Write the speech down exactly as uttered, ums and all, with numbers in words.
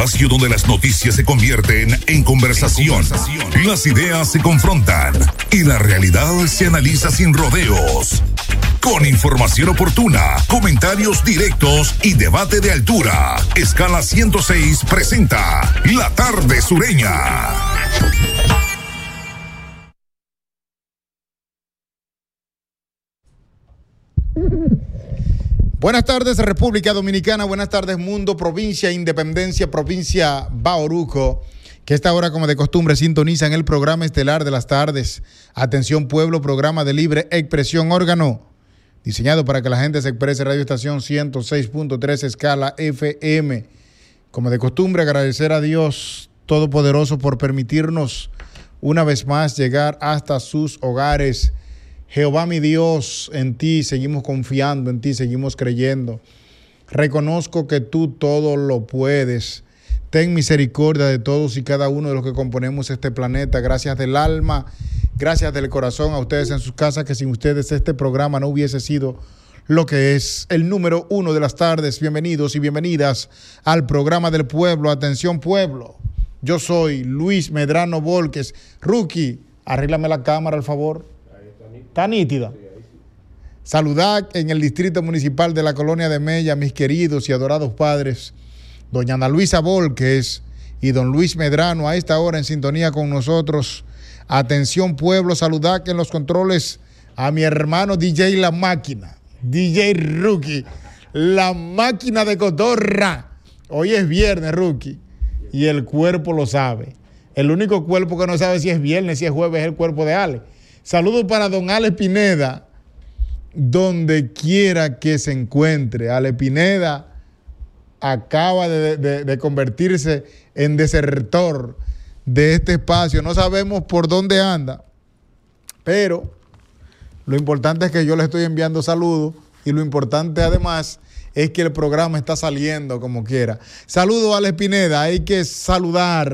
espacio donde las noticias se convierten en conversación, las ideas se confrontan y la realidad se analiza sin rodeos. Con información oportuna, comentarios directos y debate de altura. Escala ciento seis presenta La Tarde Sureña. Buenas tardes, República Dominicana. Buenas tardes, mundo, provincia Independencia, provincia Bauruco, que a esta hora, como de costumbre, sintonizan el programa estelar de las tardes. Atención, pueblo, programa de libre expresión, órgano diseñado para que la gente se exprese. Radio Estación ciento seis punto tres, escala F M. Como de costumbre, agradecer a Dios Todopoderoso por permitirnos una vez más llegar hasta sus hogares. Jehová mi Dios, en ti seguimos confiando, en ti seguimos creyendo. Reconozco que tú todo lo puedes. Ten misericordia de todos y cada uno de los que componemos este planeta. Gracias del alma, gracias del corazón a ustedes en sus casas, que sin ustedes este programa no hubiese sido lo que es el número uno de las tardes. Bienvenidos y bienvenidas al programa del pueblo. Atención, pueblo. Yo soy Luis Medrano Volques. Rookie, arréglame la cámara, al favor. Está nítida. Saludar en el distrito municipal de la colonia de Mella, mis queridos y adorados padres, doña Ana Luisa Volques y don Luis Medrano, a esta hora en sintonía con nosotros. Atención, pueblo, saludar en los controles a mi hermano D J La Máquina, D J Rookie, la máquina de cotorra. Hoy es viernes, Rookie, y el cuerpo lo sabe. El único cuerpo que no sabe si es viernes, si es jueves, es el cuerpo de Ale. Saludos para don Ale Pineda, donde quiera que se encuentre. Ale Pineda acaba de, de, de convertirse en desertor de este espacio. No sabemos por dónde anda, pero lo importante es que yo le estoy enviando saludos y lo importante además es que el programa está saliendo como quiera. Saludos a Ale Pineda, hay que saludar